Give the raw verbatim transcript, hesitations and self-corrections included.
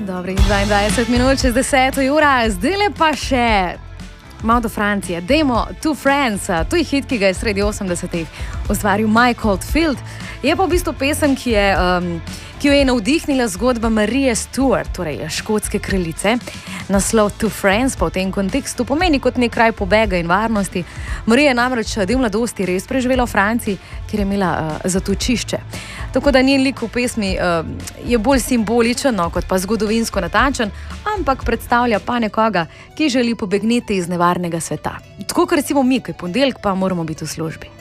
Dobrih dvaindvajset minut čez deseto ura, zdaj pa še malo do Francije. Dajmo To Friends, to je hit, ki ga je sredi osemdesetih ustvaril Mike Oldfield. Je pa v bistvu pesem, ki, je, um, ki jo je navdihnila zgodba Marije Stuart, torej škotske kraljice. Naslov To Friends pa v tem kontekstu pomeni kot nek kraj pobega in varnosti. Marija je namreč del mladosti res preživela v Franciji, kjer je imela uh, zatočišče. Tako da njen lik v pesmi uh, je bolj simboličen, no, kot pa zgodovinsko natančen, ampak predstavlja pa nekoga, ki želi pobegniti iz nevarnega sveta. Tako kot recimo mi, ki ponedeljek pa moramo biti v službi.